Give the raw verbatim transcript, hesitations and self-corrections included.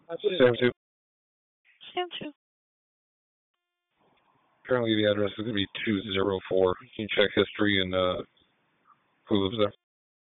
Sam two. Sam two. Apparently the address is going to be two zero four. Can you check history and uh, who lives there?